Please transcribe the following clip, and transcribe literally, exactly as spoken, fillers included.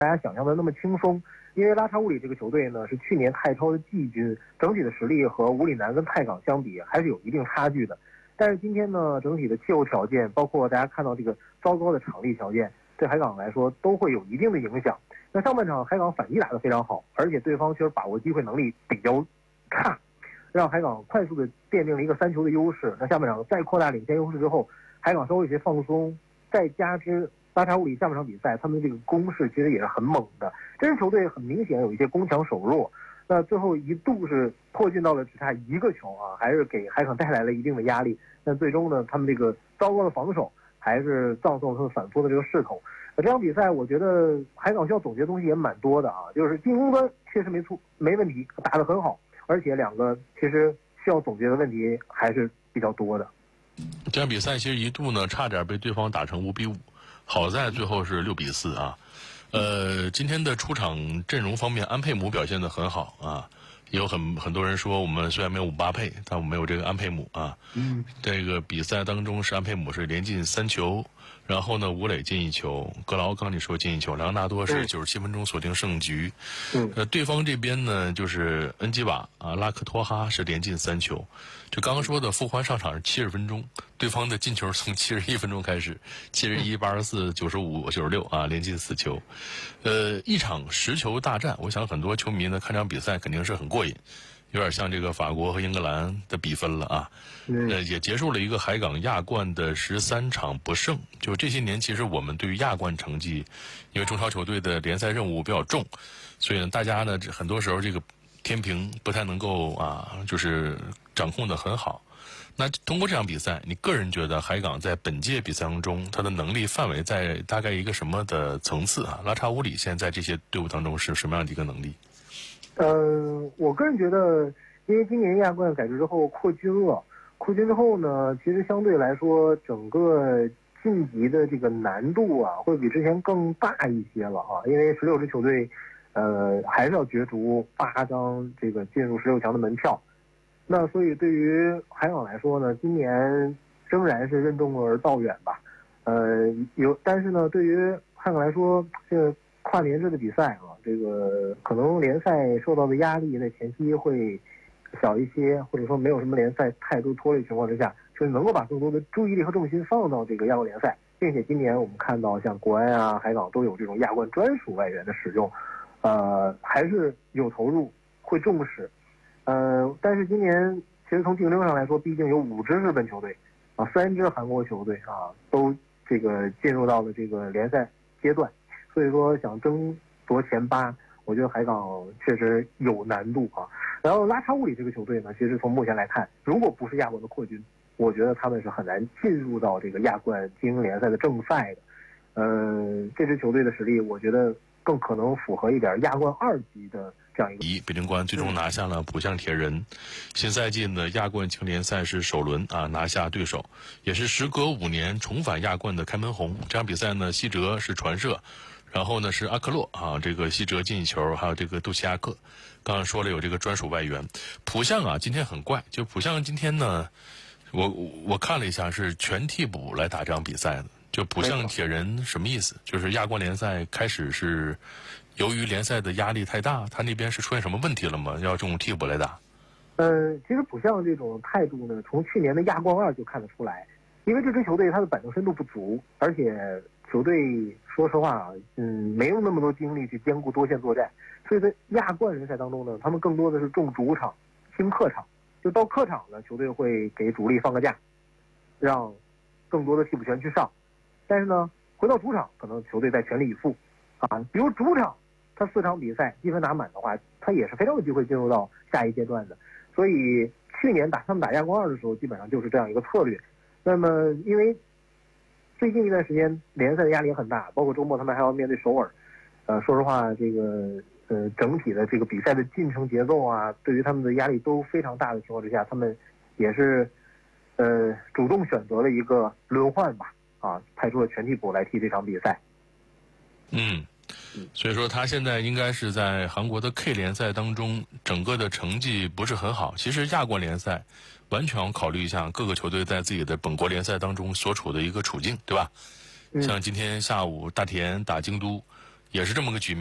大家想象的那么轻松。因为拉查乌里这个球队呢是去年泰超的季军，整体的实力和武里南跟泰港相比还是有一定差距的。但是今天呢，整体的气候条件，包括大家看到这个糟糕的场地条件，对海港来说都会有一定的影响。那上半场海港反击打得非常好，而且对方其实把握机会能力比较差，让海港快速的奠定了一个三球的优势。那下半场再扩大领先优势之后，海港稍微有些放松，再加之拉查乌里下半场比赛他们的这个攻势其实也是很猛的，这支球队很明显有一些攻强守弱，那最后一度是迫近到了只差一个球啊，还是给海港带来了一定的压力。但最终呢，他们这个糟糕的防守还是葬送了他们反扑的这个势头。这场比赛我觉得海港需要总结的东西也蛮多的啊，就是进攻端确实没错没问题，打得很好，而且两个其实需要总结的问题还是比较多的。 这场比赛其实一度呢差点被对方打成五比五，好在最后是六比四啊。呃，今天的出场阵容方面，安佩姆表现得很好啊。也有很很多人说，我们虽然没有姆巴佩，但我们有这个安佩姆啊。嗯，这个比赛当中是安佩姆是连进三球，然后呢，吴磊进一球，格劳刚你说进一球，莱昂纳多是九十七分钟锁定胜局。嗯，呃，对方这边呢就是恩基瓦啊，拉克托哈是连进三球。就刚刚说的，傅欢上场是七十分钟，对方的进球从七十一分钟开始，七十一、八十四、九十五、九十六啊，连进四球。呃，一场十球大战，我想很多球迷呢看场比赛肯定是很过瘾，有点像这个法国和英格兰的比分了啊。呃，也结束了一个海港亚冠的十三场不胜。就这些年，其实我们对于亚冠成绩，因为中超球队的联赛任务比较重，所以呢，大家呢很多时候这个天平不太能够啊，就是掌控得很好。那通过这场比赛，你个人觉得海港在本届比赛当中，他的能力范围在大概一个什么的层次啊？拉查乌里现在在这些队伍当中是什么样的一个能力？ 呃，我个人觉得，因为今年亚冠改制之后扩军了，扩军之后呢，其实相对来说，整个晋级的这个难度啊，会比之前更大一些了啊。因为十六支球队，呃，还是要角逐八张这个进入十六强的门票。那所以对于海港来说呢，今年仍然是任重而道远吧。呃，有，但是呢，对于海港来说，这个跨年制的比赛啊，这个可能联赛受到的压力在前期会小一些，或者说没有什么联赛太多拖累情况之下，就是能够把更多的注意力和重心放到这个亚冠联赛，并且今年我们看到像国安啊、海港都有这种亚冠专属外援的使用，呃，还是有投入，会重视。呃，但是今年其实从竞争上来说，毕竟有五支日本球队啊，三支韩国球队啊，都这个进入到了这个联赛阶段，所以说想争夺前八，我觉得海港确实有难度啊。然后拉查乌里这个球队呢，其实从目前来看，如果不是亚冠的扩军，我觉得他们是很难进入到这个亚冠精英联赛的正赛的。呃，这支球队的实力，我觉得更可能符合一点亚冠二级的这样一个。 北京国安最终拿下了浦项铁人，新赛季的亚冠青联赛是首轮啊拿下对手，也是时隔五年重返亚冠的开门红。这场比赛呢，西哲是传射，然后呢是阿克洛啊，这个西哲进一球，还有这个杜齐亚克。刚刚说了有这个专属外援。浦项啊，今天很怪，就浦项今天呢，我我看了一下是全替补来打这场比赛的。就浦项铁人什么意思？就是亚冠联赛开始是由于联赛的压力太大，他那边是出现什么问题了吗？要这种替补来打？ 呃，其实浦项这种态度呢，从去年的亚冠二就看得出来，因为这支球队它的板凳深度不足，而且球队说实话啊，嗯，没有那么多精力去兼顾多线作战，所以在亚冠联赛当中呢，他们更多的是重主场轻客场，就到客场呢，球队会给主力放个假，让更多的替补权去上。但是呢，回到主场，可能球队在全力以赴，啊，比如主场他四场比赛积分打满的话，他也是非常有机会进入到下一阶段的。所以去年打他们打亚冠二的时候，基本上就是这样一个策略。那么因为最近一段时间联赛的压力也很大，包括周末他们还要面对首尔，呃，说实话，这个呃整体的这个比赛的进程节奏啊，对于他们的压力都非常大的情况之下，他们也是呃主动选择了一个轮换吧。啊，派出了全替补来踢这场比赛。 嗯，所以说他现在应该是在韩国的 K 联赛当中，整个的成绩不是很好。其实亚冠联赛完全要考虑一下各个球队在自己的本国联赛当中所处的一个处境，对吧？嗯、像今天下午大田打京都， 也是这么个局面。